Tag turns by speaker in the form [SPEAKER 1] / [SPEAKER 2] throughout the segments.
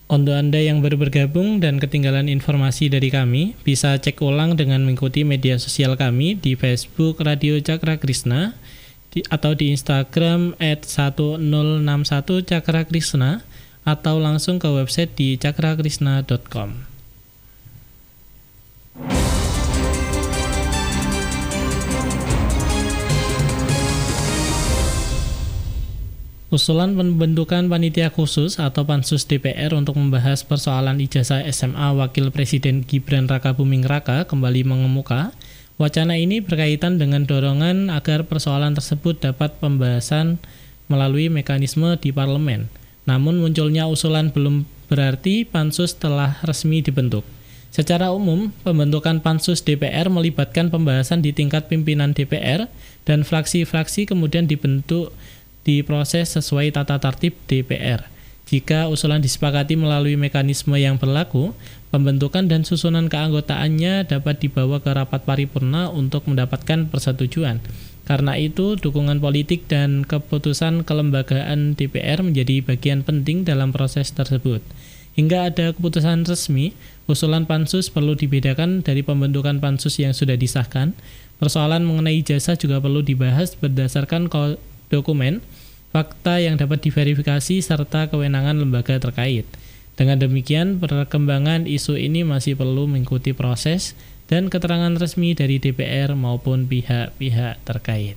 [SPEAKER 1] Untuk Anda yang baru bergabung dan ketinggalan informasi dari kami, bisa cek ulang dengan mengikuti media sosial kami di Facebook Radio Cakra Krishna atau di Instagram @1061cakrakrishna atau langsung ke website di cakrakrishna.com. Usulan pembentukan panitia khusus atau Pansus DPR untuk membahas persoalan ijazah SMA Wakil Presiden Gibran Rakabuming Raka kembali mengemuka. Wacana ini berkaitan dengan dorongan agar persoalan tersebut dapat pembahasan melalui mekanisme di parlemen. Namun munculnya usulan belum berarti Pansus telah resmi dibentuk. Secara umum, pembentukan Pansus DPR melibatkan pembahasan di tingkat pimpinan DPR dan fraksi-fraksi kemudian dibentuk diproses sesuai tata tertib DPR. Jika usulan disepakati melalui mekanisme yang berlaku, pembentukan dan susunan keanggotaannya dapat dibawa ke rapat paripurna untuk mendapatkan persetujuan. Karena itu, dukungan politik dan keputusan kelembagaan DPR menjadi bagian penting dalam proses tersebut. Hingga ada keputusan resmi, usulan Pansus perlu dibedakan dari pembentukan Pansus yang sudah disahkan. Persoalan mengenai ijazah juga perlu dibahas berdasarkan dokumen, fakta yang dapat diverifikasi, serta kewenangan lembaga terkait. Dengan demikian, perkembangan isu ini masih perlu mengikuti proses dan keterangan resmi dari DPR maupun pihak-pihak terkait.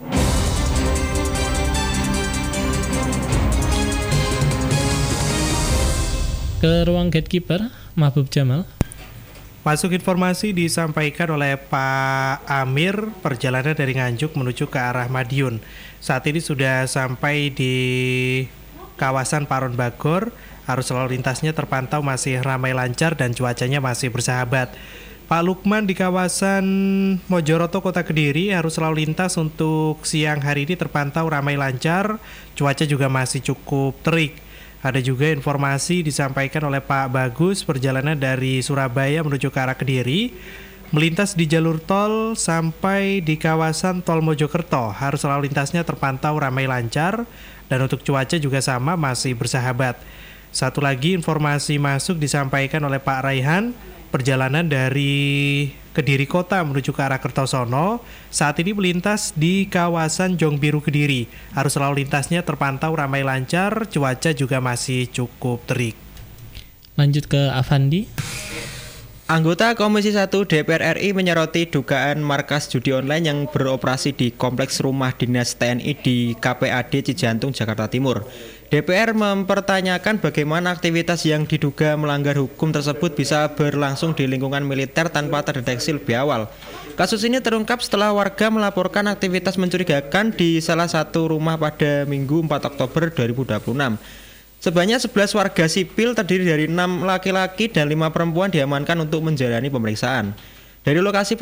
[SPEAKER 1] Ke ruang gatekeeper, Mahbub Jamal.
[SPEAKER 2] Masuk informasi disampaikan oleh Pak Amir, perjalanan dari Nganjuk menuju ke arah Madiun. Saat ini sudah sampai di kawasan Paron Bagor, arus lalu lintasnya terpantau masih ramai lancar dan cuacanya masih bersahabat. Pak Lukman di kawasan Mojoroto, Kota Kediri, arus lalu lintas untuk siang hari ini terpantau ramai lancar, cuaca juga masih cukup terik. Ada juga informasi disampaikan oleh Pak Bagus, perjalanan dari Surabaya menuju ke arah Kediri, melintas di jalur tol sampai di kawasan Tol Mojokerto. Arus lalu lintasnya terpantau ramai lancar dan untuk cuaca juga sama, masih bersahabat. Satu lagi informasi masuk disampaikan oleh Pak Raihan, perjalanan dari Kediri Kota menuju ke arah Kertosono, saat ini melintas di kawasan Jongbiru Kediri. Arus lalu lintasnya terpantau ramai lancar, cuaca juga masih cukup terik.
[SPEAKER 1] Lanjut ke Avandi.
[SPEAKER 3] Anggota Komisi 1 DPR RI menyoroti dugaan markas judi online yang beroperasi di Kompleks Rumah Dinas TNI di KPAD Cijantung, Jakarta Timur. DPR mempertanyakan bagaimana aktivitas yang diduga melanggar hukum tersebut bisa berlangsung di lingkungan militer tanpa terdeteksi lebih awal. Kasus ini terungkap setelah warga melaporkan aktivitas mencurigakan di salah satu rumah pada Minggu 4 Oktober 2026. Sebanyak 11 warga sipil terdiri dari 6 laki-laki dan 5 perempuan diamankan untuk menjalani pemeriksaan. Dari lokasi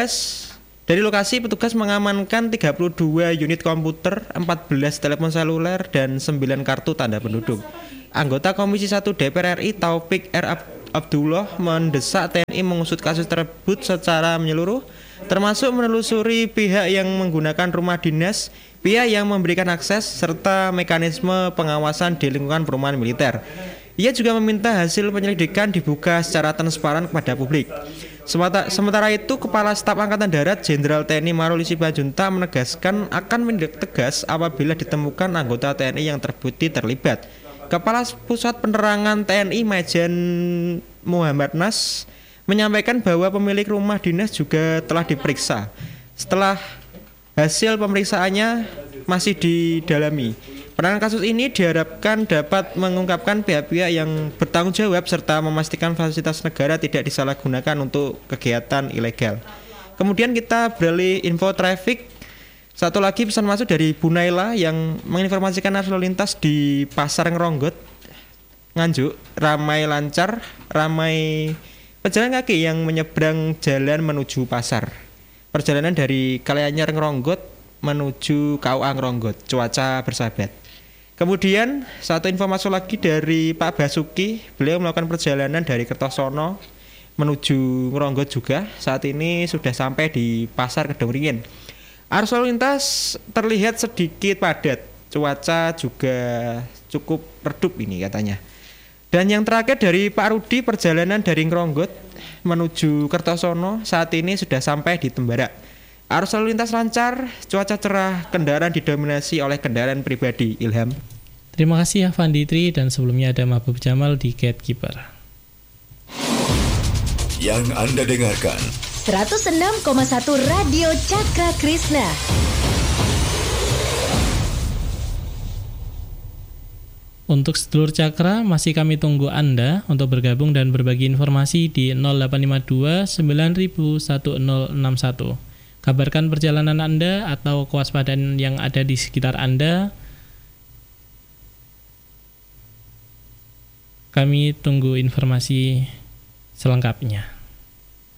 [SPEAKER 3] petugas mengamankan 32 unit komputer, 14 telepon seluler, dan 9 kartu tanda penduduk. Anggota Komisi 1 DPR RI Taufik R. Abdullah mendesak TNI mengusut kasus tersebut secara menyeluruh, termasuk menelusuri pihak yang menggunakan rumah dinas, pihak yang memberikan akses, serta mekanisme pengawasan di lingkungan perumahan militer. Ia juga meminta hasil penyelidikan dibuka secara transparan kepada publik. Sementara itu, Kepala Staf Angkatan Darat Jenderal TNI Maruli Simanjuntak menegaskan akan menindak tegas apabila ditemukan anggota TNI yang terbukti terlibat. Kepala Pusat Penerangan TNI Majen Muhammad Nas menyampaikan bahwa pemilik rumah dinas juga telah diperiksa. Setelah hasil pemeriksaannya masih didalami. Penanganan kasus ini diharapkan dapat mengungkapkan pihak-pihak yang bertanggung jawab serta memastikan fasilitas negara tidak disalahgunakan untuk kegiatan ilegal. Kemudian kita beralih info traffic. Satu lagi pesan masuk dari Bu Naila yang menginformasikan arus lalu lintas di Pasar Ngeronggot, Nganjuk, ramai lancar, ramai pejalan kaki yang menyeberang jalan menuju pasar. Perjalanan dari Kalianyar Ngeronggot menuju KUA Ngeronggot, cuaca bersahabat. Kemudian satu informasi lagi dari Pak Basuki, beliau melakukan perjalanan dari Kertosono menuju Ngeronggot juga. Saat ini sudah sampai di Pasar Kedungringin. Arus lalu lintas terlihat sedikit padat, cuaca juga cukup redup ini katanya. Dan yang terakhir dari Pak Rudi, perjalanan dari Ngronggot menuju Kertosono saat ini sudah sampai di Tembara. Arus lalu lintas lancar, cuaca cerah, kendaraan didominasi oleh kendaraan pribadi. Ilham.
[SPEAKER 1] Terima kasih ya Vanditri, dan sebelumnya ada Mahbub Jamal di Gatekeeper.
[SPEAKER 4] Yang Anda dengarkan
[SPEAKER 5] 106,1 Radio Cakra Krishna.
[SPEAKER 1] Untuk sedulur Cakra, masih kami tunggu Anda untuk bergabung dan berbagi informasi di 0852 9000 1061. Kabarkan perjalanan Anda atau kewaspadaan yang ada di sekitar Anda. Kami tunggu informasi selengkapnya.